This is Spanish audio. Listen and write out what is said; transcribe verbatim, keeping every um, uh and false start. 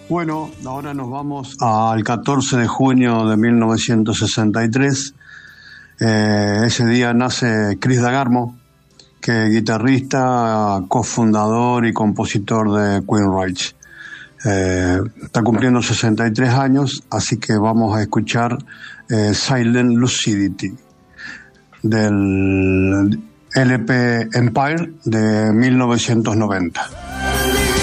Bueno, ahora nos vamos al catorce de junio de mil novecientos sesenta y tres. Eh, ese día nace Chris DeGarmo, que es guitarrista, cofundador y compositor de Queensryche. Eh, está cumpliendo sesenta y tres años, así que vamos a escuchar eh, Silent Lucidity del L P Empire de mil novecientos noventa.